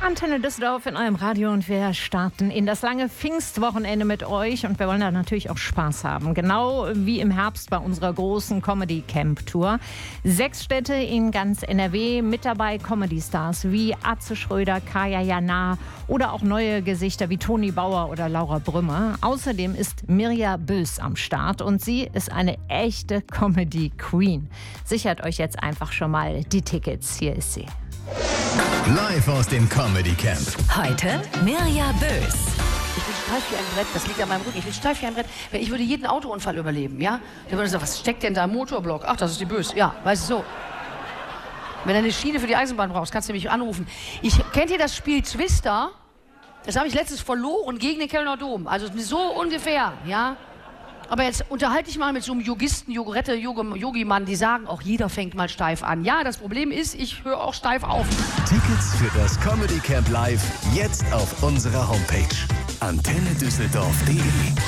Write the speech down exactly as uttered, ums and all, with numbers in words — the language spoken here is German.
Antenne Düsseldorf in eurem Radio und wir starten in das lange Pfingstwochenende mit euch und wir wollen da natürlich auch Spaß haben. Genau wie im Herbst bei unserer großen Comedy Camp Tour. Sechs Städte in ganz N R W, mit dabei Comedy-Stars wie Atze Schröder, Kaya Jana oder auch neue Gesichter wie Toni Bauer oder Laura Brümmer. Außerdem ist Mirja Bös am Start und sie ist eine echte Comedy Queen. Sichert euch jetzt einfach schon mal die Tickets. Hier ist sie. Live aus dem Comedy Camp. Heute Mirja Bös. Ich bin steif wie ein Brett, das liegt an meinem Rücken. Ich bin steif wie ein Brett. Ich würde jeden Autounfall überleben, ja? Der würde sagen, was steckt denn da im Motorblock? Ach, das ist die Bös. Ja, weißt du so. Wenn du eine Schiene für die Eisenbahn brauchst, kannst du mich anrufen. Ich, kennt ihr das Spiel Twister? Das habe ich letztens verloren gegen den Kölner Dom. Also so ungefähr, ja? Aber jetzt unterhalte ich mal mit so einem Yogisten, Yogurette, Yogi-Mann, die sagen auch, jeder fängt mal steif an. Ja, das Problem ist, ich höre auch steif auf. Tickets für das Comedy Camp Live jetzt auf unserer Homepage antenne düsseldorf punkt de.